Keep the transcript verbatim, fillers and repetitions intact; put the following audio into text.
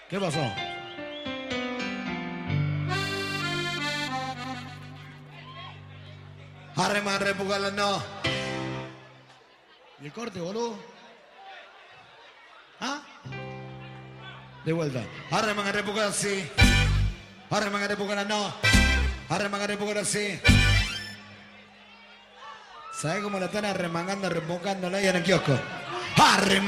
¿Qué pasó? Arre, arre, pugala, no. ¿Y el corte, boludo? ¿Ah? De vuelta. Arre, arre, pugala, sí. Arre, arre, pugala, no. Arre, arre, pugala, sí. ¿Sabes cómo la están arremangando, arremangándola ahí en el kiosco? Arre,